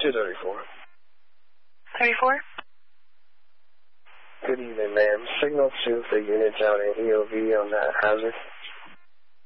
234. 34? Good evening, ma'am. Signal 2 for unit down in EOV on that hazard.